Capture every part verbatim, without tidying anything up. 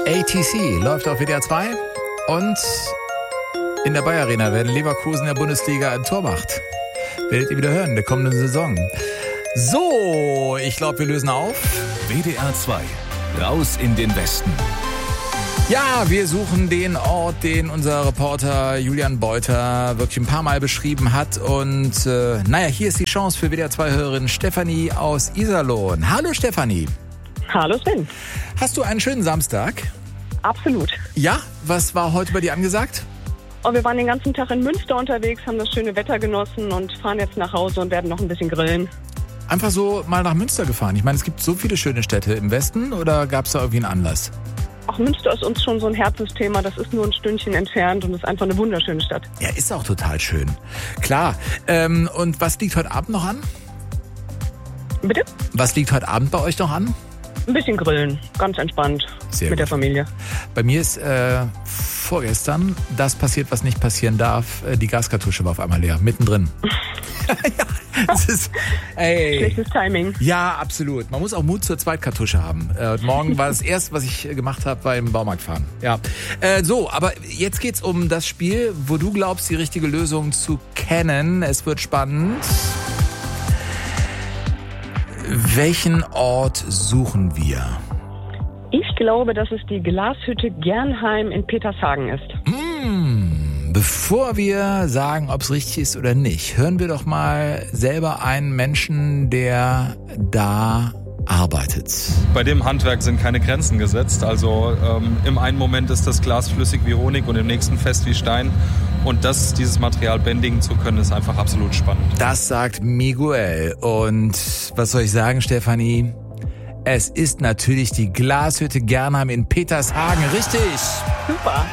A T C läuft auf W D R zwei und in der Bayer Arena, wenn Leverkusen in der Bundesliga ein Tor macht. Werdet ihr wieder hören in der kommenden Saison. So, ich glaube, wir lösen auf. W D R zwei, raus in den Westen. Ja, wir suchen den Ort, den unser Reporter Julian Beuter wirklich ein paar Mal beschrieben hat. Und äh, naja, hier ist die Chance für W D R zwei-Hörerin Stefanie aus Iserlohn. Hallo Stefanie. Hallo Sven. Hast du einen schönen Samstag? Absolut. Ja, was war heute bei dir angesagt? Oh, wir waren den ganzen Tag in Münster unterwegs, haben das schöne Wetter genossen und fahren jetzt nach Hause und werden noch ein bisschen grillen. Einfach so mal nach Münster gefahren. Ich meine, es gibt so viele schöne Städte im Westen, oder gab es da irgendwie einen Anlass? Auch Münster ist uns schon so ein Herzensthema. Das ist nur ein Stündchen entfernt und ist einfach eine wunderschöne Stadt. Ja, ist auch total schön. Klar. Ähm, und was liegt heute Abend noch an? Bitte? Was liegt heute Abend bei euch noch an? Ein bisschen grillen, ganz entspannt. Sehr mit gut. der Familie. Bei mir ist äh, vorgestern das passiert, was nicht passieren darf. Die Gaskartusche war auf einmal leer, mittendrin. Ja, das ist, ey. Schlechtes Timing. Ja, absolut. Man muss auch Mut zur Zweitkartusche haben. Äh, morgen war das erste, was ich gemacht habe beim Baumarkt fahren. Ja. Äh, so, aber jetzt geht's um das Spiel, wo du glaubst, die richtige Lösung zu kennen. Es wird spannend. Welchen Ort suchen wir? Ich glaube, dass es die Glashütte Gernheim in Petershagen ist. Mmh, bevor wir sagen, ob es richtig ist oder nicht, hören wir doch mal selber einen Menschen, der da arbeitet. Bei dem Handwerk sind keine Grenzen gesetzt. Also ähm, im einen Moment ist das Glas flüssig wie Honig und im nächsten fest wie Stein. Und das, dieses Material bändigen zu können, ist einfach absolut spannend. Das sagt Miguel. Und was soll ich sagen, Stefanie? Es ist natürlich die Glashütte Gernheim in Petershagen. Richtig. Super.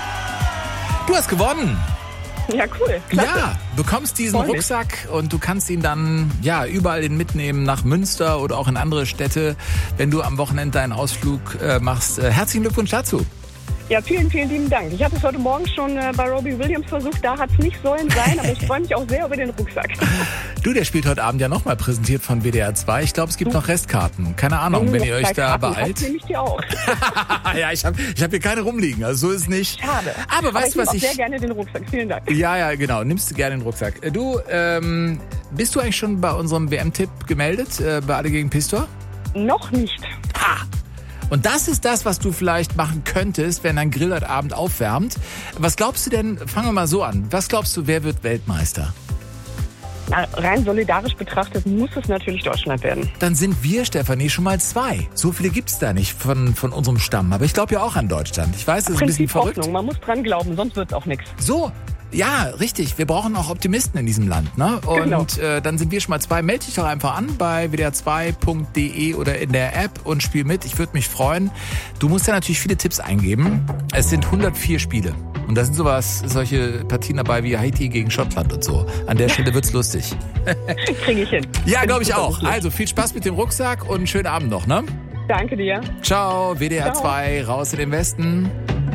Du hast gewonnen. Ja, cool. Klasse. Ja, bekommst diesen Freu mich. Rucksack und du kannst ihn dann ja überall hin mitnehmen, nach Münster oder auch in andere Städte, wenn du am Wochenende deinen Ausflug äh, machst. Äh, herzlichen Glückwunsch dazu. Ja, vielen, vielen lieben Dank. Ich hatte es heute Morgen schon äh, bei Robbie Williams versucht, da hat es nicht sollen sein, aber ich freue mich auch sehr über den Rucksack. Du, der spielt heute Abend ja nochmal präsentiert von W D R zwei. Ich glaube, es gibt noch Restkarten. Keine Ahnung, wenn ihr euch da beeilt. nehme ich die auch. Ja, ich habe ich hab hier keine rumliegen, also so ist es nicht. Schade. Aber weißt du, ich was nehme ich... auch sehr gerne den Rucksack. Vielen Dank. Ja, ja, genau. Nimmst du gerne den Rucksack. Äh, Du, ähm, bist du eigentlich schon bei unserem W M-Tipp gemeldet, äh, bei Alle gegen Pistor? Noch nicht. Ha! Und das ist das, was du vielleicht machen könntest, wenn dein Grill heute Abend aufwärmt. Was glaubst du denn, fangen wir mal so an, was glaubst du, wer wird Weltmeister? Na, rein solidarisch betrachtet muss es natürlich Deutschland werden. Dann sind wir, Stefanie, schon mal zwei. So viele gibt's da nicht von, von unserem Stamm. Aber ich glaube ja auch an Deutschland. Ich weiß, das ist ein bisschen Prinzip verrückt. Hoffnung, man muss dran glauben, sonst wird's auch nichts. So, ja, richtig. Wir brauchen auch Optimisten in diesem Land. Ne? Und Genau. äh, dann sind wir schon mal zwei. Meld dich doch einfach an bei w d r zwei punkt d e oder in der App und spiel mit. Ich würde mich freuen. Du musst ja natürlich viele Tipps eingeben. Es sind hundertvier Spiele. Und da sind sowas, solche Partien dabei wie Haiti gegen Schottland und so. An der Stelle wird's lustig. Kriege ich hin. Ja, Bin glaube ich super auch. lustig. Also viel Spaß mit dem Rucksack und einen schönen Abend noch, ne? Danke dir. Ciao, W D R zwei, raus in den Westen.